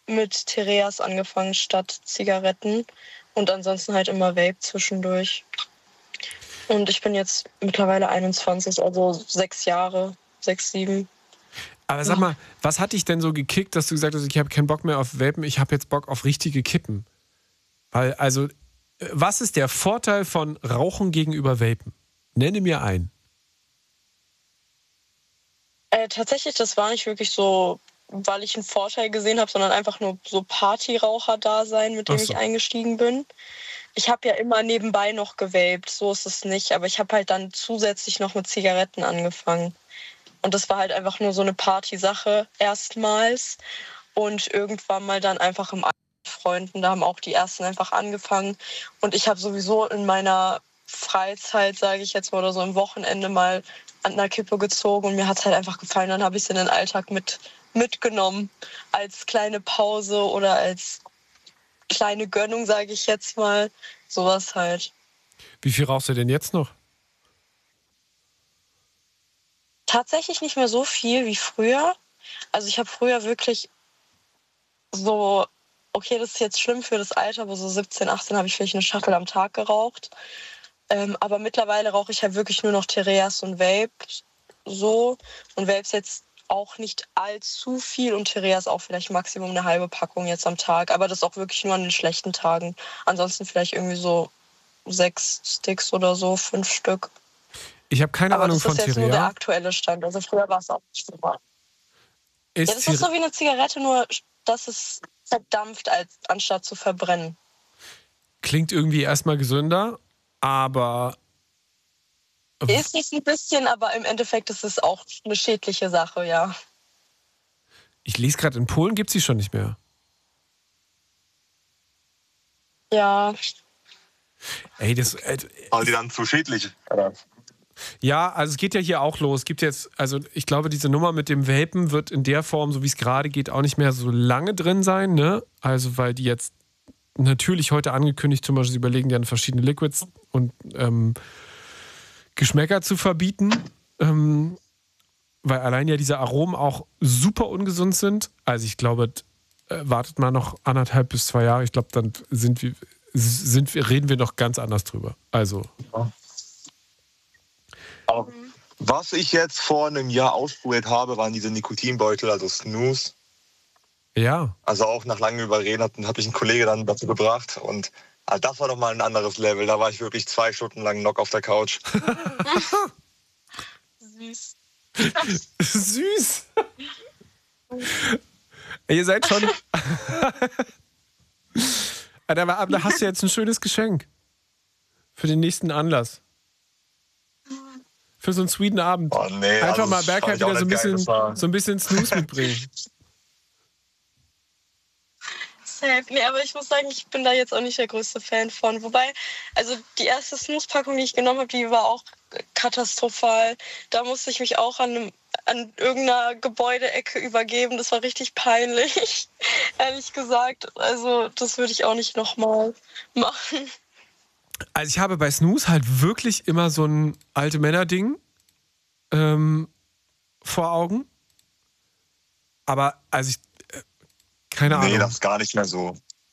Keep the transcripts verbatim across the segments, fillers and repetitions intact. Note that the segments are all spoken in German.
mit Tereas angefangen statt Zigaretten und ansonsten halt immer Vape zwischendurch. Und ich bin jetzt mittlerweile einundzwanzig, also sechs Jahre, sechs, sieben. Aber sag mal, was hat dich denn so gekickt, dass du gesagt hast, ich habe keinen Bock mehr auf Vapen, ich habe jetzt Bock auf richtige Kippen? Weil, also, was ist der Vorteil von Rauchen gegenüber Vapen? Nenne mir einen. Äh, tatsächlich, das war nicht wirklich so, weil ich einen Vorteil gesehen habe, sondern einfach nur so Partyraucher-Dasein, mit dem Ach so. ich eingestiegen bin. Ich habe ja immer nebenbei noch gewaped, so ist es nicht. Aber ich habe halt dann zusätzlich noch mit Zigaretten angefangen. Und das war halt einfach nur so eine Party-Sache erstmals. Und irgendwann mal dann einfach im Alter mit Freunden, da haben auch die ersten einfach angefangen. Und ich habe sowieso in meiner Freizeit, sage ich jetzt mal, oder so am Wochenende mal an einer Kippe gezogen. Und mir hat es halt einfach gefallen. Dann habe ich es in den Alltag mit, mitgenommen. Als kleine Pause oder als kleine Gönnung, sage ich jetzt mal. Sowas halt. Wie viel rauchst du denn jetzt noch? Tatsächlich nicht mehr so viel wie früher. Also ich habe früher wirklich so, okay, das ist jetzt schlimm für das Alter, aber so siebzehn, achtzehn habe ich vielleicht eine Schachtel am Tag geraucht. Ähm, aber mittlerweile rauche ich halt wirklich nur noch Tereas und Vape so. Und Vapes jetzt auch nicht allzu viel und Tereas auch vielleicht Maximum eine halbe Packung jetzt am Tag. Aber das auch wirklich nur an den schlechten Tagen. Ansonsten vielleicht irgendwie so sechs Sticks oder so, fünf Stück. Ich habe keine Aber Ahnung das von ist jetzt Terea. nur der aktuelle Stand. Also früher war es auch nicht so. Ja, Ist das ist so wie eine Zigarette, nur dass es verdampft, als, anstatt zu verbrennen. Klingt irgendwie erstmal gesünder, aber... Ist es ein bisschen, aber im Endeffekt ist es auch eine schädliche Sache, ja. Ich lese gerade, in Polen gibt es sie schon nicht mehr. Ja. Ey, das... Äh, Aber die dann zu schädlich, oder? Ja, also es geht ja hier auch los. Es gibt jetzt, also ich glaube, diese Nummer mit dem Vapen wird in der Form, so wie es gerade geht, auch nicht mehr so lange drin sein, ne? Also weil die jetzt natürlich heute angekündigt, zum Beispiel, sie überlegen ja verschiedene Liquids und ähm, Geschmäcker zu verbieten, ähm, weil allein ja diese Aromen auch super ungesund sind. Also ich glaube, äh, wartet mal noch anderthalb bis zwei Jahre. Ich glaube, dann sind wir, sind wir, reden wir noch ganz anders drüber. Also... Ja. Aber was ich jetzt vor einem Jahr ausprobiert habe, waren diese Nikotinbeutel, also Snus. Ja. Also auch nach langem Überreden hat, hat mich ein Kollege dann dazu gebracht. Und also das war doch mal ein anderes Level. Da war ich wirklich zwei Stunden lang knock auf der Couch. Süß. Süß. Ihr seid schon... Aber da hast du jetzt ein schönes Geschenk. Für den nächsten Anlass. Für so einen sweeten Abend. Oh, nee, Einfach also mal Bergheim wieder so ein, bisschen, geil, so ein bisschen Snooze mitbringen. Safe. Nee, aber ich muss sagen, ich bin da jetzt auch nicht der größte Fan von. Wobei, also die erste Snooze-Packung, die ich genommen habe, die war auch katastrophal. Da musste ich mich auch an, einem, an irgendeiner Gebäudeecke übergeben. Das war richtig peinlich, ehrlich gesagt. Also das würde ich auch nicht nochmal machen. Also ich habe bei Snooze halt wirklich immer so ein alte Männer-Ding ähm, vor Augen. Aber, also ich, äh, keine nee, Ahnung. Nee, das ist gar nicht mehr so.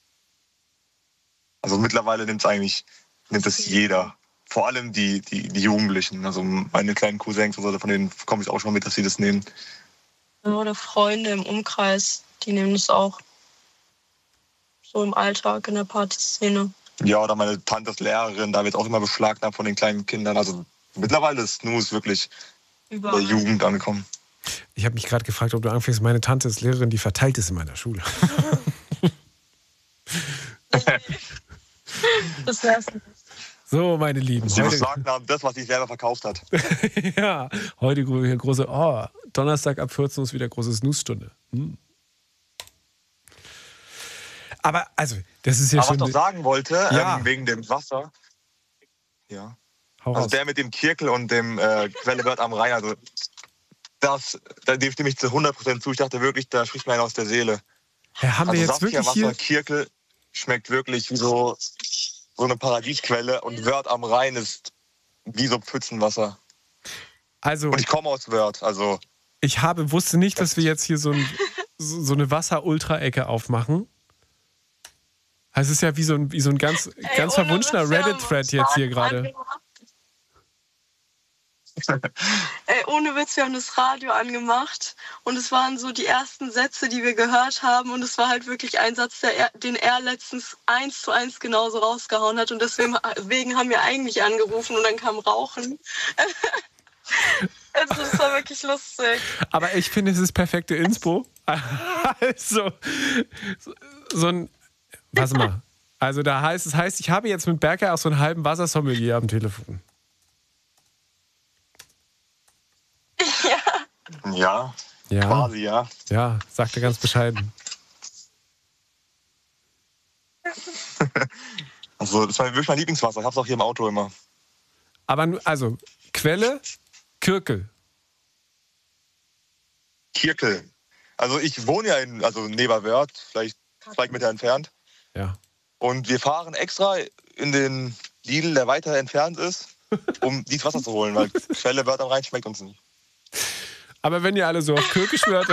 Also mittlerweile nimmt es eigentlich, nimmt es jeder. Vor allem die, die, die Jugendlichen. Also meine kleinen Cousins, also von denen komme ich auch schon mit, dass sie das nehmen. Oder Freunde im Umkreis, die nehmen das auch. So im Alltag, in der Partyszene. Ja, oder meine Tante ist Lehrerin, da wird auch immer beschlagnahmt von den kleinen Kindern. Also mittlerweile ist Snooze wirklich Überall. in der Jugend angekommen. Ich habe mich gerade gefragt, ob du anfängst, meine Tante ist Lehrerin, die verteilt es in meiner Schule. Das wär's nicht. So, meine Lieben. Sie Heute, beschlagnahmen das, was sie selber verkauft hat. ja, heute große, oh, Donnerstag ab vierzehn Uhr ist wieder große Snooze-Stunde. Hm. Aber, also, das ist ja Aber schon... was ich noch sagen wollte, ja. ähm, wegen dem Wasser. Ja. Hau Also raus. der mit dem Kirkel und dem äh, Quelle Wörth am Rhein, also das, da dem stimme ich zu hundert Prozent zu. Ich dachte wirklich, da spricht mir einer aus der Seele. Ja, haben also wir jetzt wirklich Wasser, hier... Kirkel schmeckt wirklich wie so, so eine Paradiesquelle und Wörth am Rhein ist wie so Also, und ich komme aus Wörth, also... ich habe, wusste nicht, dass wir jetzt hier so ein so, so eine Wasser-Ultra-Ecke aufmachen. Also es ist ja wie so ein, wie so ein ganz, Ey, ganz verwunschener Reddit-Thread jetzt hier gerade. Ey, ohne Witz, wir haben das Radio angemacht und es waren so die ersten Sätze, die wir gehört haben und es war halt wirklich ein Satz, der er, den er letztens eins zu eins genauso rausgehauen hat und deswegen, deswegen haben wir eigentlich angerufen und dann kam Rauchen. Also das war wirklich lustig. Aber ich finde, es ist perfekte Inspo. Also, so, so ein, warte mal. Also da heißt es, heißt, ich habe jetzt mit Berker auch so einen halben Wassersommelier am Telefon. Ja. Ja, Ja. quasi, ja. Ja, sagte ganz bescheiden. Also, das war wirklich mein Lieblingswasser. Ich hab's auch hier im Auto immer. Aber nu- also, Quelle, Kirkel. Kirkel. Also, ich wohne ja in also Neberwörth, vielleicht zwei Meter entfernt. Ja. Und wir fahren extra in den Lidl, der weiter entfernt ist, um dieses Wasser zu holen, weil Quelle Wörth am Rhein schmeckt uns nicht. Aber wenn ihr alle so auf Kirke schwört.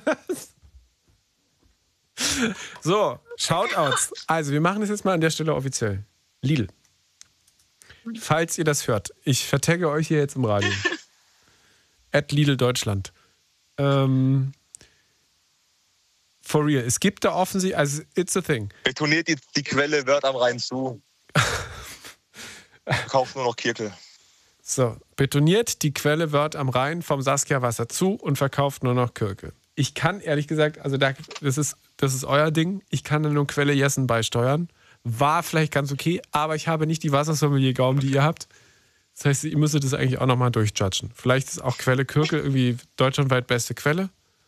So, Shoutouts. Also, wir machen das jetzt mal an der Stelle offiziell. Lidl. Falls ihr das hört, ich vertagge euch hier jetzt im Radio. At Lidl Deutschland. Ähm, for real. Es gibt da offensichtlich, also it's a thing. Betoniert die, die Quelle Wörth am Rhein zu. Kauft nur noch Kirkel. So, betoniert die Quelle Wörth am Rhein vom Saskia Wasser zu und verkauft nur noch Kirke. Ich kann ehrlich gesagt, also da, das, ist, das ist euer Ding, ich kann da nur Quelle Jessen beisteuern. War vielleicht ganz okay, aber ich habe nicht die Wassersommelier-Gaumen, die ihr habt. Das heißt, ihr müsstet das eigentlich auch nochmal durchjudgen. Vielleicht ist auch Quelle Kirke irgendwie deutschlandweit beste Quelle.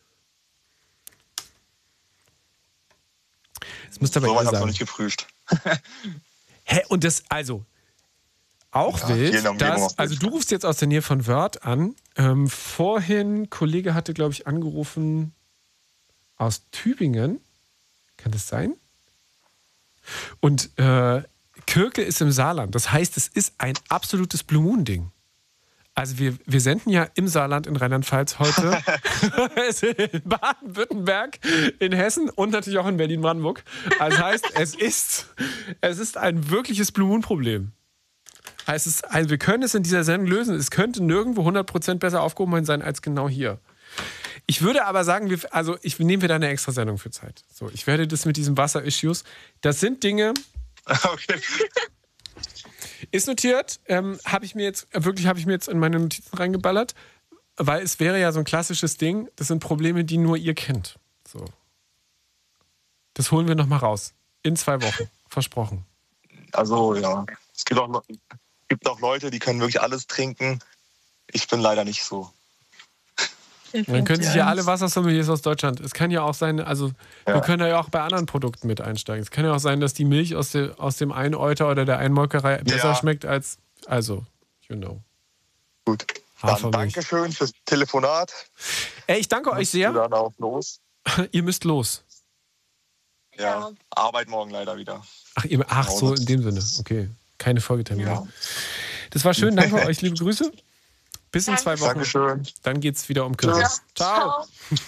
Das müsst ihr aber So ihr weit hab's noch sagen. nicht geprüft. Hä, und das, also, auch Ja, hier in wild, der Umgebung dass, auf also jeden du Fall. rufst jetzt aus der Nähe von Wörth an. Ähm, vorhin, Kollege hatte, glaube ich, angerufen aus Tübingen. Kann das sein? Und äh, Kirke ist im Saarland. Das heißt, es ist ein absolutes Blue Moon-Ding. Also wir, wir senden ja im Saarland in Rheinland-Pfalz heute, in Baden-Württemberg, in Hessen und natürlich auch in Berlin-Brandenburg. Also heißt, es ist, es ist ein wirkliches Blue Moon-Problem. Also, es ist, also wir können es in dieser Sendung lösen. Es könnte nirgendwo hundert Prozent besser aufgehoben sein als genau hier. Ich würde aber sagen, wir, also ich nehmen wir da eine extra Sendung für Zeit. So, ich werde das mit diesen Wasser-Issues, das sind Dinge, Okay. ist notiert, ähm, habe ich mir jetzt, wirklich habe ich mir jetzt in meine Notizen reingeballert, weil es wäre ja so ein klassisches Ding, das sind Probleme, die nur ihr kennt. So. Das holen wir nochmal raus. In zwei Wochen. Versprochen. Also, ja. Es gibt auch, Le- gibt auch Leute, die können wirklich alles trinken. Ich bin leider nicht so. Dann können sich ja alle Wassersommeliers aus Deutschland. Es kann ja auch sein, also Ja. wir können ja auch bei anderen Produkten mit einsteigen. Es kann ja auch sein, dass die Milch aus, de, aus dem einen Euter oder der einen Molkerei besser Ja. schmeckt als, also, you know. Gut. Dann Hafermilch. Dankeschön fürs Telefonat. Ey, ich danke euch Musst du sehr. Dann auch los. Ihr müsst los. Ja. Ja. Arbeit morgen leider wieder. Ach, ihr, ach so, in dem Sinne. Okay. Keine Folgetermine. Ja. Das war schön. Danke euch. Liebe Grüße. Bis in zwei Wochen. Dankeschön. Dann geht's wieder um Kirche. Tschüss. Ciao.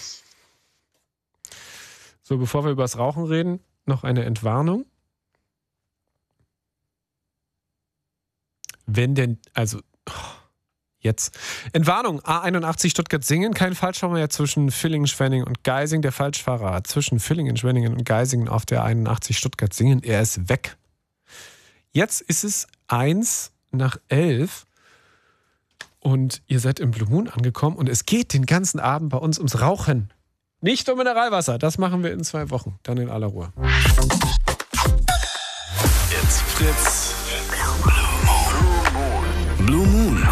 So, bevor wir über das Rauchen reden, noch eine Entwarnung. Wenn denn, also, oh, jetzt. Entwarnung, A einundachtzig Stuttgart-Singen, kein Falschfahrer mehr zwischen Villingen, Schwenningen und Geising. Der Falschfahrer zwischen Villingen, Schwenningen und Geisingen auf der einundachtzig Stuttgart-Singen, er ist weg. Jetzt ist es eins nach elf und ihr seid im Blue Moon angekommen und es geht den ganzen Abend bei uns ums Rauchen. Nicht um Mineralwasser, das machen wir in zwei Wochen, dann in aller Ruhe. It's Fritz. Blue Moon.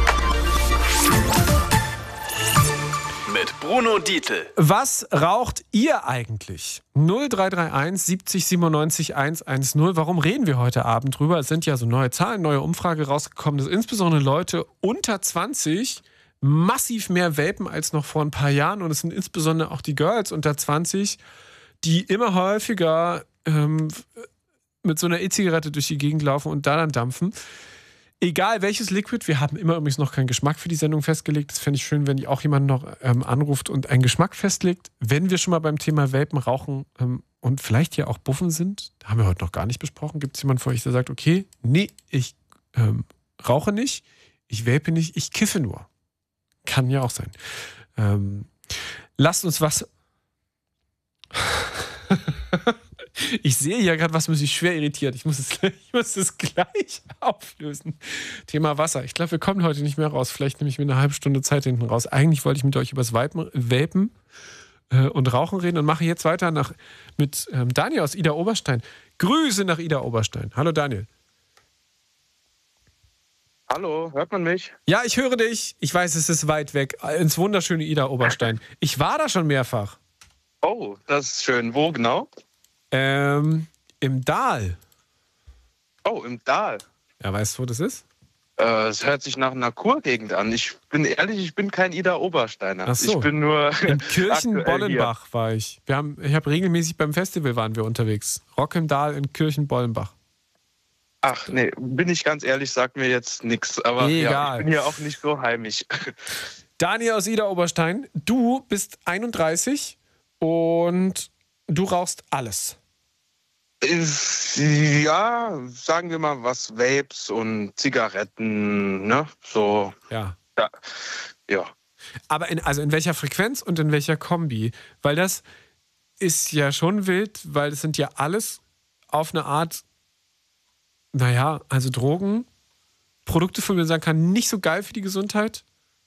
Mit Bruno Dietl. Was raucht ihr eigentlich? null drei drei eins siebzig siebenundneunzig hundertzehn. Warum reden wir heute Abend drüber? Es sind ja so neue Zahlen, neue Umfrage rausgekommen, dass insbesondere Leute unter zwanzig massiv mehr vapen als noch vor ein paar Jahren. Und es sind insbesondere auch die Girls unter zwanzig, die immer häufiger ähm, mit so einer E-Zigarette durch die Gegend laufen und da dann dampfen. Egal welches Liquid, wir haben immer übrigens noch keinen Geschmack für die Sendung festgelegt. Das fände ich schön, wenn auch jemand noch ähm, anruft und einen Geschmack festlegt. Wenn wir schon mal beim Thema Vapen, Rauchen ähm, und vielleicht hier auch Buffen sind, haben wir heute noch gar nicht besprochen. Gibt es jemanden von euch, der sagt, okay, nee, ich ähm, rauche nicht, ich vape nicht, ich kiffe nur. Kann ja auch sein. Ähm, lasst uns was... Ich sehe ja gerade, was mich schwer irritiert. Ich muss, es, ich muss es gleich auflösen. Thema Wasser. Ich glaube, wir kommen heute nicht mehr raus. Vielleicht nehme ich mir eine halbe Stunde Zeit hinten raus. Eigentlich wollte ich mit euch über das Vapen, Vapen äh, und Rauchen reden und mache jetzt weiter nach, mit ähm, Daniel aus Ida Oberstein. Grüße nach Ida Oberstein. Hallo Daniel. Hallo, hört man mich? Ja, ich höre dich. Ich weiß, es ist weit weg. Ins wunderschöne Ida Oberstein. Ich war da schon mehrfach. Oh, das ist schön. Wo genau? Ähm, im Dahl. Oh, im Dahl. Ja, weißt du, wo das ist? Äh, es hört sich nach einer Kurgegend an. Ich bin ehrlich, ich bin kein Ida Obersteiner. Ach so. Ich bin nur in Kirchen-Bollenbach war ich. Wir haben, ich habe regelmäßig beim Festival waren wir unterwegs. Rock im Dahl in Kirchen-Bollenbach. Ach nee, bin ich ganz ehrlich, sagt mir jetzt nichts. Aber Egal. Ja, ich bin hier auch nicht so heimisch. Daniel aus Ida Oberstein, du bist einunddreißig und du rauchst alles. Ja, sagen wir mal was, Vapes und Zigaretten, ne? So. Ja. Ja. ja. Aber in, also in welcher Frequenz und in welcher Kombi? Weil das ist ja schon wild, weil das sind ja alles auf eine Art, naja, also Drogen, Produkte, von denen man sagen kann, nicht so geil für die Gesundheit.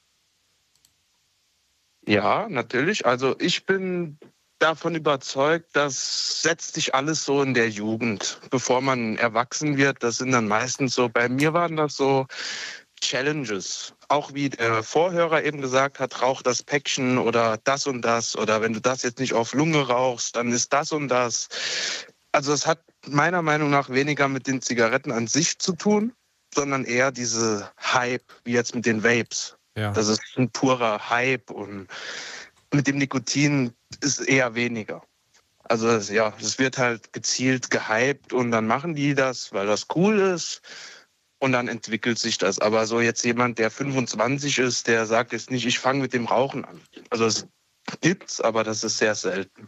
Ja, natürlich. Also ich bin davon überzeugt, das setzt sich alles so in der Jugend, bevor man erwachsen wird. Das sind dann meistens so, bei mir waren das so Challenges. Auch wie der Vorhörer eben gesagt hat, rauch das Päckchen oder das und das. Oder wenn du das jetzt nicht auf Lunge rauchst, dann ist das und das. Also es hat meiner Meinung nach weniger mit den Zigaretten an sich zu tun, sondern eher diese Hype, wie jetzt mit den Vapes. Ja. Das ist ein purer Hype und mit dem Nikotin ist eher weniger. Also es, ja, es wird halt gezielt gehypt und dann machen die das, weil das cool ist und dann entwickelt sich das. Aber so jetzt jemand, der fünfundzwanzig ist, der sagt jetzt nicht, ich fange mit dem Rauchen an. Also es gibt's, aber das ist sehr selten.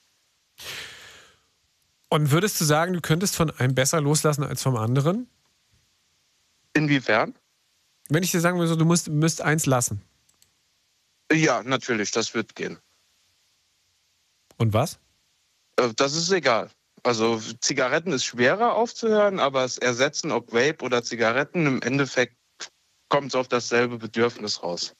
Und würdest du sagen, du könntest von einem besser loslassen als vom anderen? Inwiefern? Wenn ich dir sagen würde, du musst, müsst eins lassen. Ja, natürlich, das wird gehen. Und was? Das ist egal. Also Zigaretten ist schwerer aufzuhören, aber es ersetzen, ob Vape oder Zigaretten, im Endeffekt kommt es auf dasselbe Bedürfnis raus.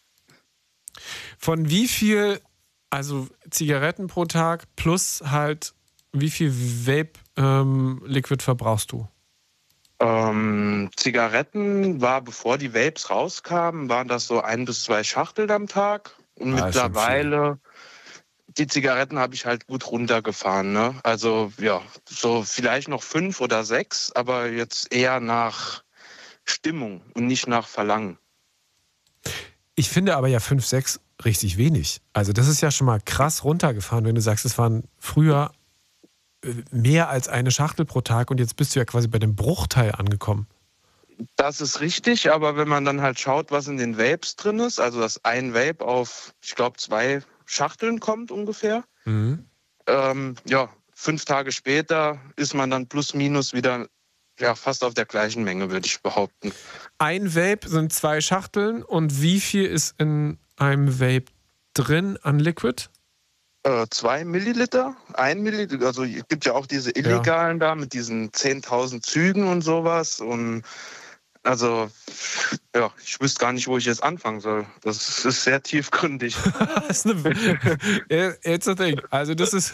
Von wie viel, also Zigaretten pro Tag plus halt, wie viel Vape-Liquid ähm, verbrauchst du? Ähm, Zigaretten war, bevor die Vapes rauskamen, waren das so ein bis zwei Schachteln am Tag. Und ah, mittlerweile, die Zigaretten habe ich halt gut runtergefahren. Ne? Also ja, so vielleicht noch fünf oder sechs, aber jetzt eher nach Stimmung und nicht nach Verlangen. Ich finde aber ja fünf, sechs richtig wenig. Also das ist ja schon mal krass runtergefahren, wenn du sagst, es waren früher mehr als eine Schachtel pro Tag und jetzt bist du ja quasi bei dem Bruchteil angekommen. Das ist richtig, aber wenn man dann halt schaut, was in den Vapes drin ist, also dass ein Vape auf, ich glaube, zwei Schachteln kommt ungefähr, mhm. ähm, ja, fünf Tage später ist man dann plus minus wieder ja, fast auf der gleichen Menge, würde ich behaupten. Ein Vape sind zwei Schachteln und wie viel ist in einem Vape drin an Liquid? Äh, zwei Milliliter, ein Milliliter, also es gibt ja auch diese illegalen ja. da mit diesen zehntausend Zügen und sowas und also ja, ich wüsste gar nicht, wo ich jetzt anfangen soll. Das ist sehr tiefgründig. Das ist eine, it's a thing. Also das ist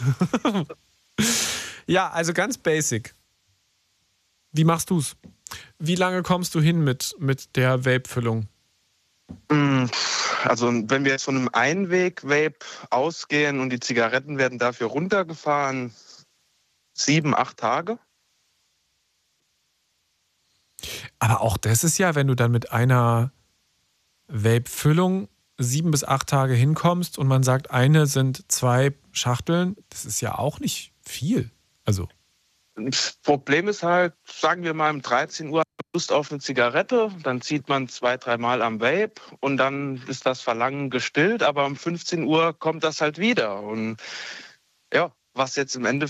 ja, also ganz basic. Wie machst du's? Wie lange kommst du hin mit, mit der Vape-Füllung? Also wenn wir jetzt von einem Einweg-Vape ausgehen und die Zigaretten werden dafür runtergefahren, sieben, acht Tage. Aber auch das ist ja, wenn du dann mit einer Vape-Füllung sieben bis acht Tage hinkommst und man sagt, eine sind zwei Schachteln, das ist ja auch nicht viel. Also Das Problem ist halt, sagen wir mal um dreizehn Uhr Lust auf eine Zigarette, dann zieht man zwei, dreimal am Vape und dann ist das Verlangen gestillt, aber um fünfzehn Uhr kommt das halt wieder. Und ja, was jetzt im Endeffekt